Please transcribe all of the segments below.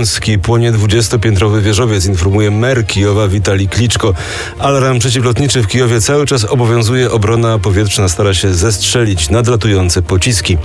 Śląski płonie 20-piętrowy wieżowiec, informuje mer Kijowa Witalij Kliczko. Alarm przeciwlotniczy w Kijowie cały czas obowiązuje. Obrona powietrzna stara się zestrzelić nadlatujące pociski.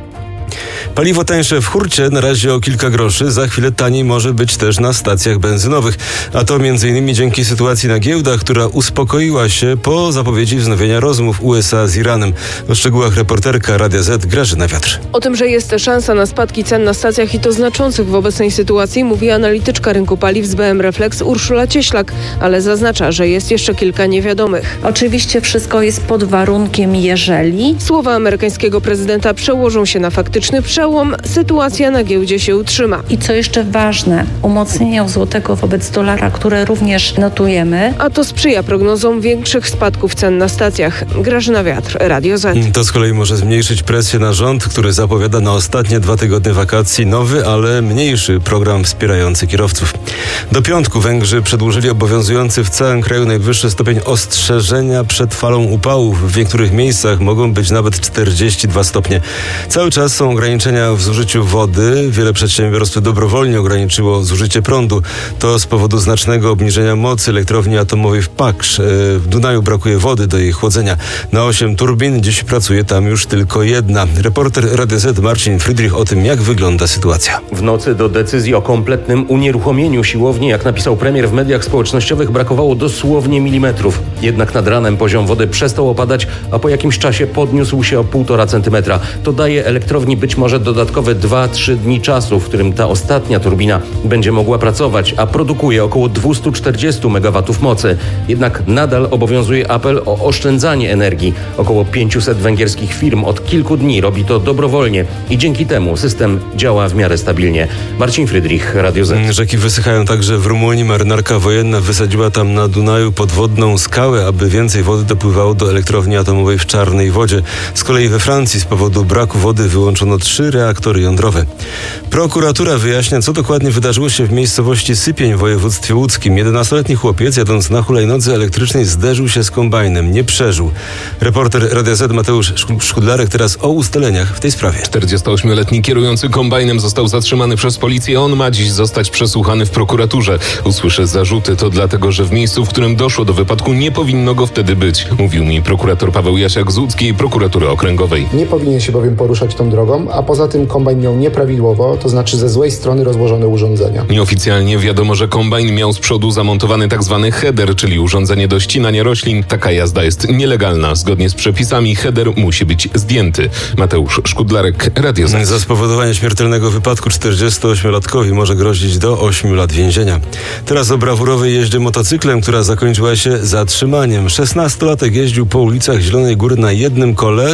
Paliwo tańsze w hurcie na razie o kilka groszy, za chwilę taniej może być też na stacjach benzynowych. A to m.in. dzięki sytuacji na giełdach, która uspokoiła się po zapowiedzi wznowienia rozmów USA z Iranem. O szczegółach reporterka Radia Z Grażyna Wiatr. O tym, że jest szansa na spadki cen na stacjach i to znaczących w obecnej sytuacji, mówi analityczka rynku paliw z BM Reflex Urszula Cieślak, ale zaznacza, że jest jeszcze kilka niewiadomych. Oczywiście wszystko jest pod warunkiem, jeżeli Słowa amerykańskiego prezydenta przełożą się na faktyczny przełom, sytuacja na giełdzie się utrzyma. I co jeszcze ważne, umocnienia złotego wobec dolara, które również notujemy. A to sprzyja prognozom większych spadków cen na stacjach. Grażyna Wiatr, Radio Z. To z kolei może zmniejszyć presję na rząd, który zapowiada na ostatnie 2 tygodnie wakacji nowy, ale mniejszy program wspierający kierowców. Do piątku Węgrzy przedłużyli obowiązujący w całym kraju najwyższy stopień ostrzeżenia przed falą upałów. W niektórych miejscach mogą być nawet 42 stopnie. Cały czas są ograniczenia w zużyciu wody. Wiele przedsiębiorstw dobrowolnie ograniczyło zużycie prądu. To z powodu znacznego obniżenia mocy elektrowni atomowej w Paksz. W Dunaju brakuje wody do jej chłodzenia. Na 8 turbin dziś pracuje tam już tylko jedna. Reporter Radia Z Marcin Friedrich o tym, jak wygląda sytuacja. W nocy do decyzji o kompletnym unieruchomieniu siłowni, jak napisał premier w mediach społecznościowych, brakowało dosłownie milimetrów. Jednak nad ranem poziom wody przestał opadać, a po jakimś czasie podniósł się o 1,5 centymetra. To daje elektrowni być może dodatkowe 2-3 dni czasu, w którym ta ostatnia turbina będzie mogła pracować, a produkuje około 240 MW mocy. Jednak nadal obowiązuje apel o oszczędzanie energii. Około 500 węgierskich firm od kilku dni robi to dobrowolnie i dzięki temu system działa w miarę stabilnie. Marcin Friedrich, Radio Z. Rzeki wysychają także w Rumunii. Marynarka wojenna wysadziła tam na Dunaju podwodną skałę, aby więcej wody dopływało do elektrowni atomowej w Czarnej Wodzie. Z kolei we Francji z powodu braku wody wyłączono 3 reaktory jądrowe. Prokuratura wyjaśnia, co dokładnie wydarzyło się w miejscowości Sypień w województwie łódzkim. 11-letni chłopiec, jadąc na hulajnodze elektrycznej, zderzył się z kombajnem. Nie przeżył. Reporter Radia Z Mateusz Szkudlarek teraz o ustaleniach w tej sprawie. 48-letni kierujący kombajnem został zatrzymany przez policję. On ma dziś zostać przesłuchany w prokuraturze. Usłyszę zarzuty. To dlatego, że w miejscu, w którym doszło do wypadku, nie powinno go wtedy być. Mówił mi prokurator Paweł Jasiak z łódzkiej prokuratury okręgowej. Nie powinien się bowiem poruszać tą drogą, a poza tym kombajn miał nieprawidłowo, to znaczy ze złej strony rozłożone urządzenia. Nieoficjalnie wiadomo, że kombajn miał z przodu zamontowany tzw. header, czyli urządzenie do ścinania roślin. Taka jazda jest nielegalna. Zgodnie z przepisami header musi być zdjęty. Mateusz Szkudlarek, Radio Z. Za spowodowanie śmiertelnego wypadku 48-latkowi może grozić do 8 lat więzienia. Teraz o brawurowej jeździe motocyklem, która zakończyła się zatrzymaniem. 16-latek jeździł po ulicach Zielonej Góry na jednym kole,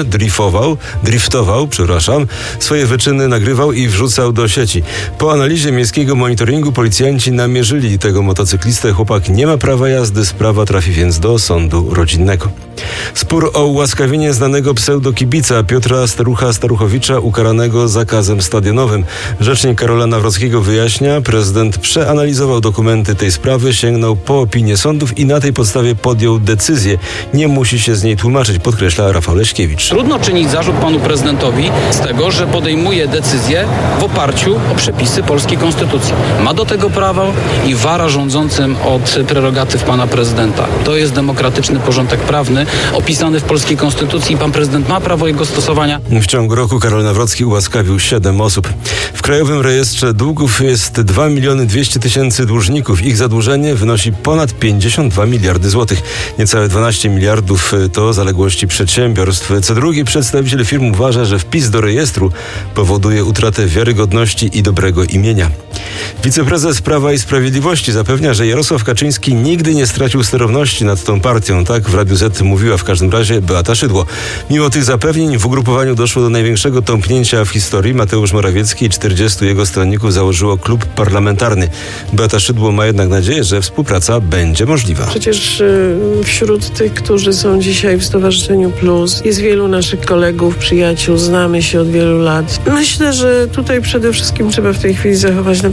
driftował, swoje wyczyny nagrywał i wrzucał do sieci. Po analizie miejskiego monitoringu policjanci namierzyli tego motocyklistę. Chłopak nie ma prawa jazdy, sprawa trafi więc do sądu rodzinnego. Spór o ułaskawienie znanego pseudokibica Piotra Staruchowicza ukaranego zakazem stadionowym. Rzecznik Karola Nawrockiego wyjaśnia, prezydent przeanalizował dokumenty tej sprawy, sięgnął po opinię sądów i na tej podstawie podjął decyzję. Nie musi się z niej tłumaczyć, podkreśla Rafał Leśkiewicz. Trudno czynić zarzut panu prezydentowi z tego, że podejmuje decyzję w oparciu o przepisy polskiej konstytucji. Ma do tego prawo i wara rządzącym od prerogatyw pana prezydenta. To jest demokratyczny porządek prawny opisany w polskiej konstytucji i pan prezydent ma prawo jego stosowania. W ciągu roku Karol Nawrocki ułaskawił 7 osób. W Krajowym Rejestrze Długów jest 2 200 000 dłużników. Ich zadłużenie wynosi ponad 52 miliardy złotych. Niecałe 12 miliardów to zaległości przedsiębiorstw. Co drugi przedstawiciel firm uważa, że wpis do rejestru powoduje utratę wiarygodności i dobrego imienia. Wiceprezes Prawa i Sprawiedliwości zapewnia, że Jarosław Kaczyński nigdy nie stracił sterowności nad tą partią. Tak w Radiu Z mówiła w każdym razie Beata Szydło. Mimo tych zapewnień w ugrupowaniu doszło do największego tąpnięcia w historii. Mateusz Morawiecki i 40 jego stronników założyło klub parlamentarny. Beata Szydło ma jednak nadzieję, że współpraca będzie możliwa. Przecież wśród tych, którzy są dzisiaj w Stowarzyszeniu Plus, jest wielu naszych kolegów, przyjaciół, znamy się od wielu lat. Myślę, że tutaj przede wszystkim trzeba w tej chwili zachować naprawdę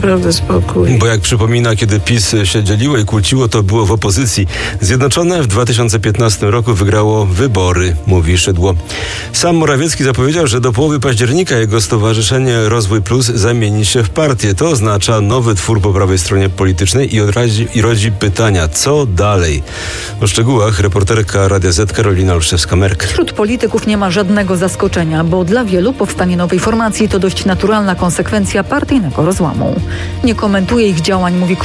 naprawdę spokój. Bo jak przypomina, kiedy PiS się dzieliło i kłóciło, to było w opozycji. Zjednoczone w 2015 roku wygrało wybory, mówi Szydło. Sam Morawiecki zapowiedział, że do połowy października jego stowarzyszenie Rozwój Plus zamieni się w partię. To oznacza nowy twór po prawej stronie politycznej i rodzi pytania, co dalej? O szczegółach reporterka Radia Z Karolina Olszewska-Merk. Wśród polityków nie ma żadnego zaskoczenia, bo dla wielu powstanie nowej formacji to dość naturalna konsekwencja partyjnego rozłamu. Nie komentuje ich działań, mówi